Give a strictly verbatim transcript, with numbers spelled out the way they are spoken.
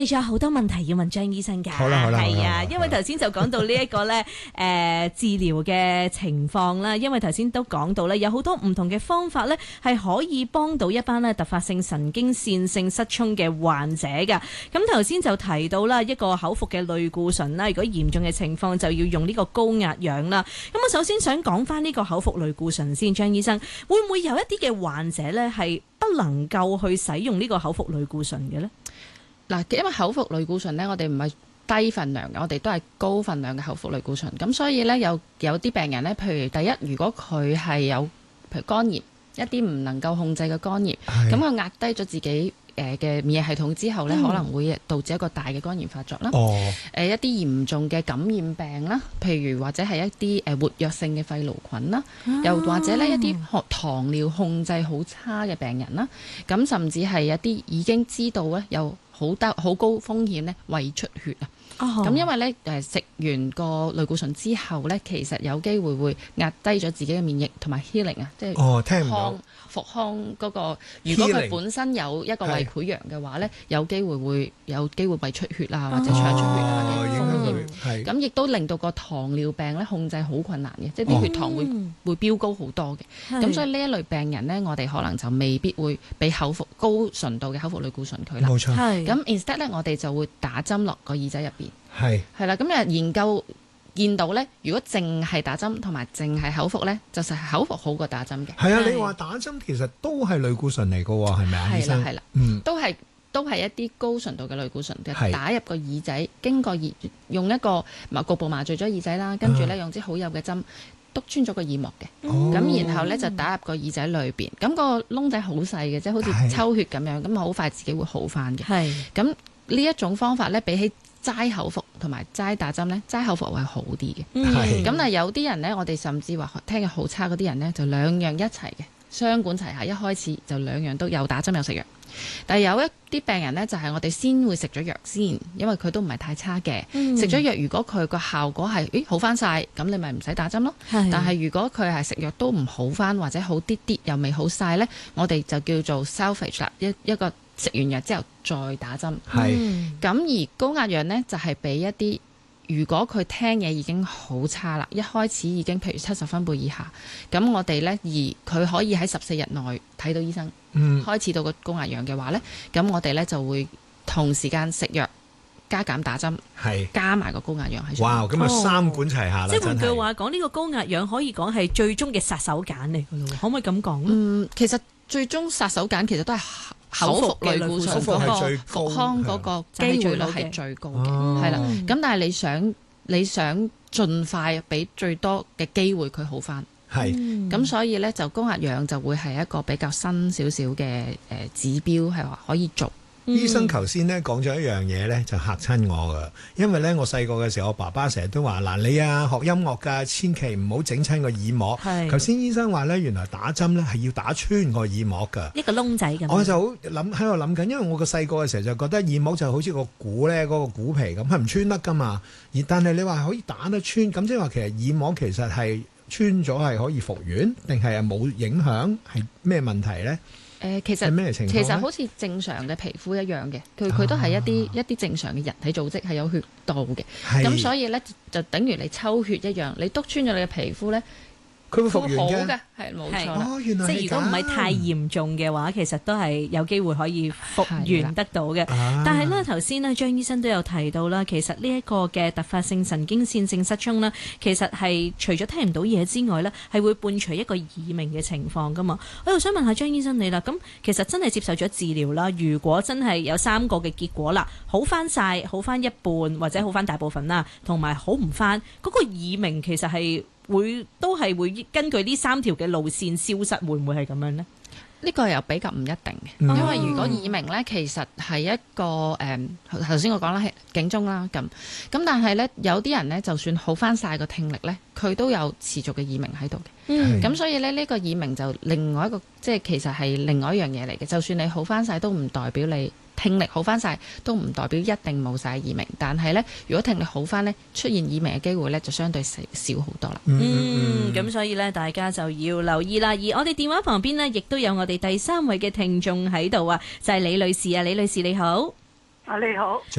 仲有好多問題要問張醫生㗎。 好啦好啦， 係啊，因為頭先就講到呢一個咧，誒治療嘅情況啦。因為頭先都講到咧，有好多唔同嘅方法咧，係可以幫到一班咧突發性神經線性失聰嘅患者㗎。咁頭先就提到啦，一個口服嘅類固醇啦，如果嚴重嘅情況就要用呢個高壓氧啦。咁我首先想講翻呢個口服類固醇先，張醫生會唔會有一啲嘅患者咧係不能夠去使用呢個口服類固醇嘅咧？ 嗱，因為口服類固醇咧，我哋唔係低份量嘅，我哋都係高份量嘅口服類固醇。咁所以咧，有有啲病人咧，譬如第一，如果佢係有譬如肝炎，一啲唔能夠控制嘅肝炎，咁佢壓低咗自己誒嘅免疫系統之後咧，嗯、可能會導致一個大嘅肝炎發作啦。哦，誒一啲嚴重嘅感染病啦，譬如或者係一啲誒活躍性嘅肺癆菌啦，啊、又或者咧一啲糖尿控制好差嘅病人啦，咁甚至係一啲已經知道咧有好得好高風險咧胃出血啊！咁、哦、因為咧誒食完個類固醇之後咧，其實有機會會壓低咗自己嘅免疫同埋 healing 啊，即係哦聽唔到復康嗰個。如果佢本身有一個胃潰瘍嘅話咧，有機會會有機會胃出血啊，或者腸出血啊嘅風險。係咁亦都令到個糖尿病咧控制好困難嘅，即係啲血糖會、哦、會飆高好多嘅。咁所以呢一類病人咧，我哋可能就未必會俾口服高純度嘅口服類固醇佢啦。冇錯。咁 instead 咧，我哋就會打針落個耳仔入邊。係係啦，咁誒研究見到咧，如果淨係打針同埋淨係口服咧，就實係口服好過打針嘅。 係啊，你話打針其實都係類固醇嚟㗎喎，係咪啊？醫生？係啦係啦，嗯，都係都係一啲高純度嘅類固醇嘅，打入個耳仔，經過耳用一個麻局部麻醉咗耳仔啦，跟住咧用支好幼嘅針篤穿咗個耳膜嘅，咁、哦、然後咧就打入個耳仔裏邊，咁、那個窿仔好細嘅，即係好似抽血咁樣，咁好快自己會好返嘅。係咁呢一種方法咧，比起齋口服同埋齋打針咧，齋口服會好啲嘅。咁但係有啲人咧，我哋甚至話聽嘅好差嗰啲人咧，就兩樣一齊嘅，雙管齊下，一開始就兩樣都有打針有食藥。但係有一啲病人咧，就係、是、我哋先會食咗藥先，因為佢都唔係太差嘅。食咗藥，如果佢個效果係誒好翻晒，咁你咪唔使打針咯。但係如果佢係食藥都唔好翻，或者好啲啲又未好晒咧，我哋就叫做 salvage 啦，一一個食完藥之後再打針。係咁而高壓氧咧，就係、是、俾一啲如果佢聽嘢已經好差啦，一開始已經譬如七十分貝以下，咁我哋咧而佢可以喺十四日內睇到醫生。嗯，開始到個高壓氧嘅話咧，咁我哋咧就會同時間食藥加減打針，係加埋個高壓氧喺上面。哇，咁啊三管齊下啦！ 即係換句話講，呢個高壓氧可以講係最終嘅殺手鐧嚟㗎咯，可唔可以咁講咧？ 嗯，其實最終殺手鐧其實都係口服類固醇嗰個復康嗰個機會率係最高嘅，係啦。咁但係你想你想盡快俾最多嘅機會佢好返。係，咁、嗯、所以咧就高壓氧就會係一個比較新少少嘅誒指標，係話可以做。 嗯、醫生頭先咧講咗一樣嘢咧，就嚇親我噶，因為咧我細個嘅時候，我爸爸成日都話嗱，你啊學音樂㗎，千祈唔好整親個耳膜。係，頭先醫生話咧，原來打針咧係要打穿個耳膜㗎， 一個窿仔咁。我就好諗喺度諗緊，因為我個細個嘅時候就覺得耳膜就好似個鼓咧，嗰、嗰個鼓皮咁，係唔穿得㗎嘛。而但係你話可以打得穿，咁即係話其實耳膜其實係穿咗係可以復原，定係冇影響？係咩問題咧？ 誒、呃，其實咩情況？其實好似正常嘅皮膚一樣嘅，佢佢都係一啲、啊、一啲正常嘅人體組織係有血道嘅，咁所以咧就等於你抽血一樣，你篤穿咗你嘅皮膚咧。佢會復原嘅，係冇錯。哦，原來係咁。即係如果唔係太嚴重嘅話，其實都係有機會可以復原得到嘅。但係咧，頭先咧張醫生都有提到啦，其實呢一個嘅突發性神經線性失聰咧，其實係除咗聽唔到嘢之外咧，係會伴隨一個耳鳴嘅情況噶嘛。我又想問下張醫生你啦，咁其實真係接受咗治療啦，如果真係有三個嘅結果啦，好翻晒，好翻一半或者好翻大部分啦，同埋好唔翻，嗰、嗰個耳鳴其實係。會都係會根據呢三條嘅路線消失，會唔會係咁樣呢？ 呢個又比較唔一定嘅，嗯、因為如果耳鳴呢，其實係一個誒頭先我講啦，係警鐘啦咁。咁但係呢，有啲人呢，就算好翻晒個聽力呢，佢都有持續嘅耳鳴喺度嘅。咁、嗯、所以呢，呢、呢個耳鳴就另外一個，即係其實係另外一樣嘢嚟嘅。就算你好翻晒，都唔代表你聽力好翻晒，都唔代表一定冇晒耳鳴。但係呢，如果聽力好翻呢，出現耳鳴嘅機會呢，就相對少好多啦。 嗯，咁、嗯、所以呢，大家就要留意啦。而我哋電話旁邊呢，亦都有我哋第三位嘅聽眾喺度啊，就係、是、李女士啊，李女士你好。 啊，你好。